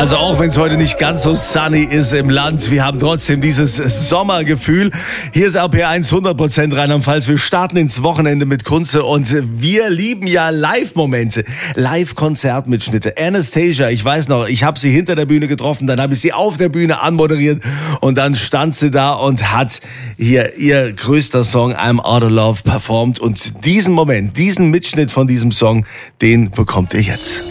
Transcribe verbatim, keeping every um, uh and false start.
Also auch wenn es heute nicht ganz so sunny ist im Land, wir haben trotzdem dieses Sommergefühl. Hier ist R P R eins hundert Prozent Rheinland-Pfalz. Wir starten ins Wochenende mit Kunze und wir lieben ja Live-Momente, Live-Konzertmitschnitte. Anastasia, ich weiß noch, ich habe sie hinter der Bühne getroffen, dann habe ich sie auf der Bühne anmoderiert und dann stand sie da und hat hier ihr größter Song I'm Out of Love performt und diesen Moment, diesen Mitschnitt von diesem Song, den bekommt ihr jetzt.